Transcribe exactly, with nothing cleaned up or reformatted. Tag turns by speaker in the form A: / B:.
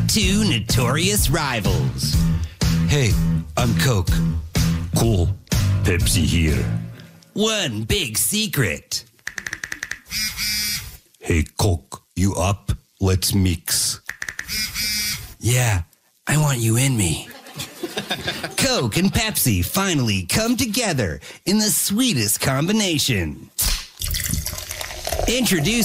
A: Two notorious rivals.
B: Hey, I'm Coke.
C: Cool. Pepsi here.
A: One big secret.
C: Hey, Coke, you up? Let's mix.
A: Yeah, I want you in me. Coke and Pepsi finally come together in the sweetest combination. Introduce